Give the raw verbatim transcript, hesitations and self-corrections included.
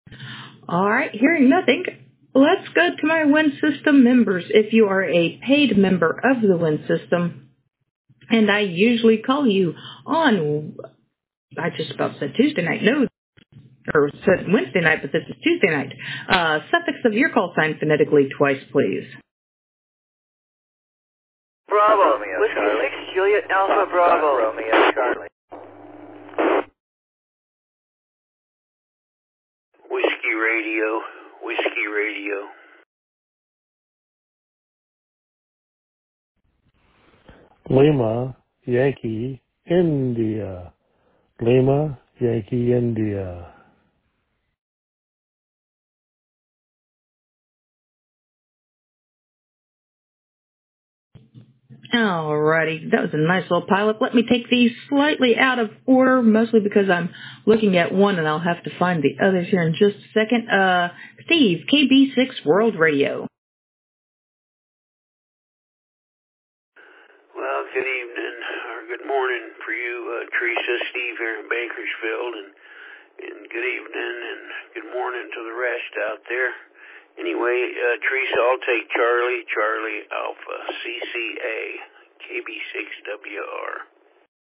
All right, hearing nothing, let's go to my Win System members. If you are a paid member of the Win System, and I usually call you on, I just about said Tuesday night, no, or said Wednesday night, but this is Tuesday night. Uh, suffix of your call sign phonetically twice, please. Bravo. Whiskey six, Juliet Alpha Bravo. Romeo Charlie. Whiskey Radio, Whiskey Radio. Lima, Yankee, India. Lima, Yankee, India. Alrighty, that was a nice little pilot. Let me take these slightly out of order, mostly because I'm looking at one and I'll have to find the others here in just a second. Uh, Steve, K B six World Radio. Well, good evening, or good morning for you, uh, Teresa, Steve here in Bakersfield, and, and good evening and good morning to the rest out there. Anyway, uh, Teresa, I'll take Charlie, Charlie Alpha, C C A, K B six W R.